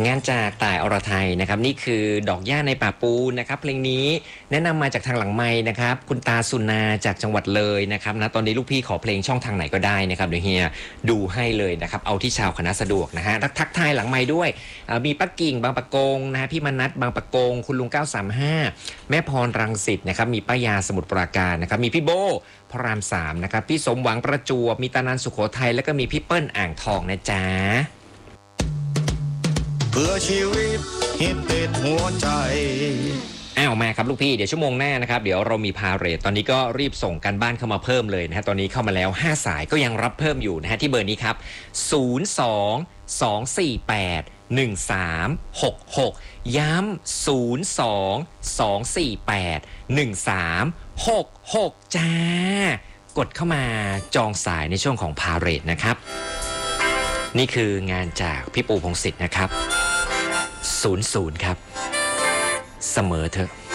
งานจากต่ายอรไทยนะครับนี่คือดอกหญ้าในป่าปูนะครับเพลงนี้แนะนำมาจากทางหลังไมค์นะครับคุณตาสุนาจากจังหวัดเลยนะครับนะตอนนี้ลูกพี่ขอเพลงช่องทางไหนก็ได้นะครับเดี๋ยวเฮียดูให้เลยนะครับเอาที่ชาวคณะสะดวกนะฮะทักทายหลังไมค์ด้วยมีป้ากิ่งบางปะกงนะฮะพี่มนัสบางปะกงคุณลุง935แม่พรรังสิตนะครับมีป้ายาสมุทรปราการนะครับมีพี่โบพระราม3นะครับพี่สมหวังประจวบมีตานันสุโขทัยแล้วก็มีพี่เปิ้ลอ่างทองนะจ๊ะเพื่อชีวิตฮิตติดหัวใจมาครับลูกพี่เดี๋ยวชั่วโมงหน้านะครับเดี๋ยวเรามีพาเรทตอนนี้ก็รีบส่งกันบ้านเข้ามาเพิ่มเลยนะฮะตอนนี้เข้ามาแล้ว5สายก็ยังรับเพิ่มอยู่นะฮะที่เบอร์นี้ครับ02-248-1366ย้ำ02-248-1366จ้ากดเข้ามาจองสายในช่วงของพาเรทนะครับนี่คืองานจากพี่ปูพงษ์สิทธิ์นะครับ00ครับเสมอเถอะ